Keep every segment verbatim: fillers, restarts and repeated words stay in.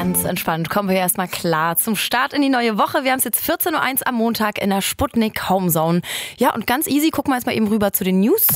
Ganz entspannt. Kommen wir erstmal klar zum Start in die neue Woche. Wir haben es jetzt vierzehn Uhr eins am Montag in der Sputnik Homezone. Ja, und ganz easy, gucken wir jetzt mal eben rüber zu den News.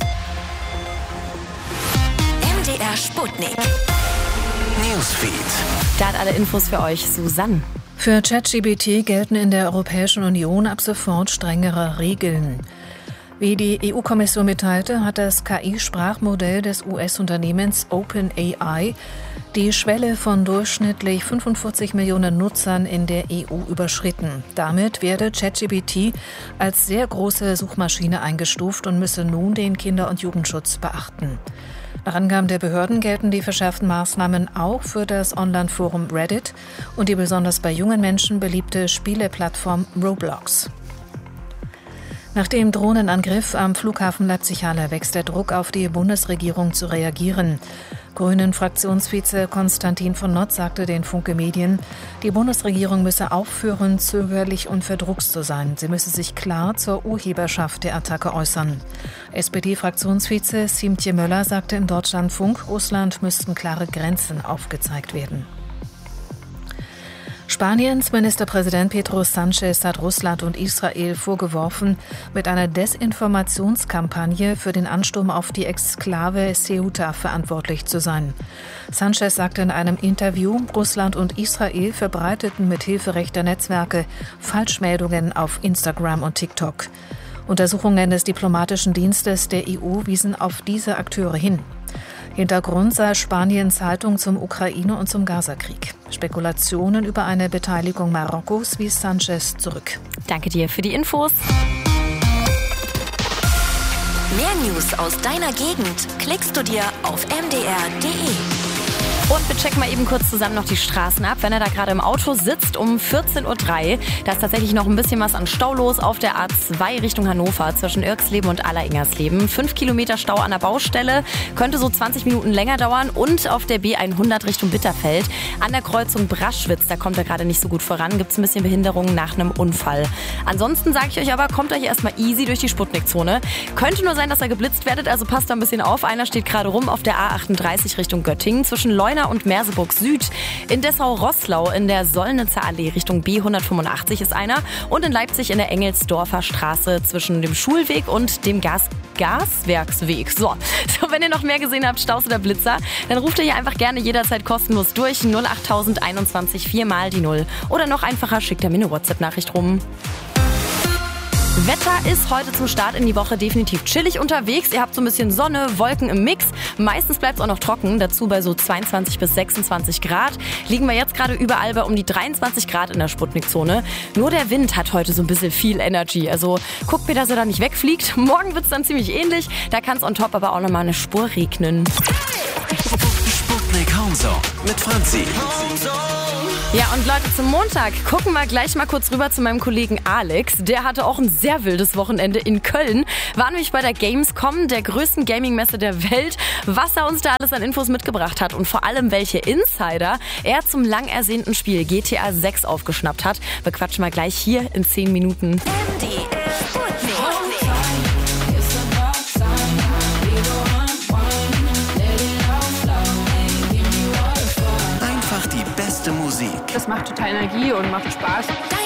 M D R Sputnik Newsfeed. Da hat alle Infos für euch Susanne. Für ChatGPT gelten in der Europäischen Union ab sofort strengere Regeln. Wie die E U-Kommission mitteilte, hat das K I-Sprachmodell des U S-Unternehmens OpenAI die Schwelle von durchschnittlich fünfundvierzig Millionen Nutzern in der E U überschritten. Damit werde ChatGPT als sehr große Suchmaschine eingestuft und müsse nun den Kinder- und Jugendschutz beachten. Nach Angaben der Behörden gelten die verschärften Maßnahmen auch für das Online-Forum Reddit und die besonders bei jungen Menschen beliebte Spieleplattform Roblox. Nach dem Drohnenangriff am Flughafen Leipzig-Halle wächst der Druck auf die Bundesregierung zu reagieren. Grünen-Fraktionsvize Konstantin von Notz sagte den Funke Medien, die Bundesregierung müsse aufhören, zögerlich und verdruckst zu sein. Sie müsse sich klar zur Urheberschaft der Attacke äußern. S P D-Fraktionsvize Siemtje Möller sagte im Deutschlandfunk, Russland müssten klare Grenzen aufgezeigt werden. Spaniens Ministerpräsident Pedro Sánchez hat Russland und Israel vorgeworfen, mit einer Desinformationskampagne für den Ansturm auf die Exklave Ceuta verantwortlich zu sein. Sánchez sagte in einem Interview, Russland und Israel verbreiteten mit Hilfe rechter Netzwerke Falschmeldungen auf Instagram und TikTok. Untersuchungen des diplomatischen Dienstes der E U wiesen auf diese Akteure hin. Hintergrund sei Spaniens Haltung zum Ukraine- und zum Gazakrieg. Spekulationen über eine Beteiligung Marokkos wies Sánchez zurück. Danke dir für die Infos. Mehr News aus deiner Gegend klickst du dir auf m d r punkt d e. Und wir checken mal eben kurz zusammen noch die Straßen ab. Wenn er da gerade im Auto sitzt um vierzehn Uhr drei, da ist tatsächlich noch ein bisschen was an Stau los auf der A zwei Richtung Hannover zwischen Irksleben und Alleringers-Leben. Fünf Kilometer Stau an der Baustelle, könnte so zwanzig Minuten länger dauern. Und auf der B hundert Richtung Bitterfeld an der Kreuzung Braschwitz, da kommt er gerade nicht so gut voran, gibt es ein bisschen Behinderung nach einem Unfall. Ansonsten sage ich euch aber, kommt euch erstmal easy durch die Sputnik-Zone. Könnte nur sein, dass ihr geblitzt werdet, also passt da ein bisschen auf. Einer steht gerade rum auf der A achtunddreißig Richtung Göttingen zwischen Leuna und Merseburg Süd. In Dessau-Roßlau in der Sollnitzer Allee Richtung B hundertfünfundachtzig ist einer. Und in Leipzig in der Engelsdorfer Straße zwischen dem Schulweg und dem Gas Gaswerksweg. So. so, wenn ihr noch mehr gesehen habt, Staus oder Blitzer, dann ruft ihr hier einfach gerne jederzeit kostenlos durch. null acht einundzwanzig vier mal die null. Oder noch einfacher, schickt ihr mir eine WhatsApp-Nachricht rum. Wetter ist heute zum Start in die Woche definitiv chillig unterwegs. Ihr habt so ein bisschen Sonne, Wolken im Mix. Meistens bleibt es auch noch trocken, dazu bei so zweiundzwanzig bis sechsundzwanzig Grad. Liegen wir jetzt gerade überall bei um die dreiundzwanzig Grad in der Sputnik-Zone. Nur der Wind hat heute so ein bisschen viel Energy. Also guckt mir, dass er da nicht wegfliegt. Morgen wird es dann ziemlich ähnlich. Da kann es on top aber auch nochmal eine Spur regnen. Sputnik Homezone mit Franzi. Ja, und Leute, zum Montag gucken wir gleich mal kurz rüber zu meinem Kollegen Alex. Der hatte auch ein sehr wildes Wochenende in Köln. War nämlich bei der Gamescom, der größten Gaming-Messe der Welt. Was er uns da alles an Infos mitgebracht hat und vor allem welche Insider er zum lang ersehnten Spiel G T A sechs aufgeschnappt hat, bequatschen wir gleich hier in zehn Minuten. M D R Sputnik. Einfach die beste Musik. Das macht total Energie und macht Spaß. Dein